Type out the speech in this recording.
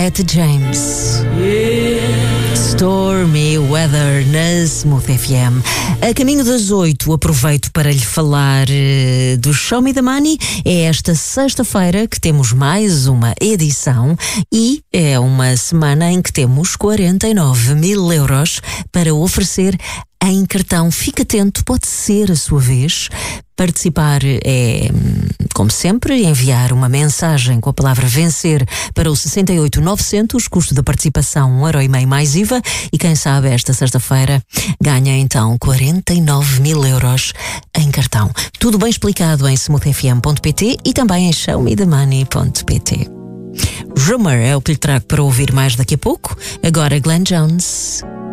Etta James. Stormy Weather na Smooth FM. A caminho das 8, aproveito para lhe falar do Show Me the Money. É esta sexta-feira que temos mais uma edição e é uma semana em que temos 49.000 euros para oferecer em cartão. Fique atento, pode ser a sua vez. Participar é, como sempre, enviar uma mensagem com a palavra vencer para o 68900, custo da participação 1,5€ mais IVA, e quem sabe esta sexta-feira ganha então 49.000 euros em cartão. Tudo bem explicado em smoothfm.pt e também em showmethemoney.pt. Rumor é o que lhe trago para ouvir mais daqui a pouco. Agora Glenn Jones.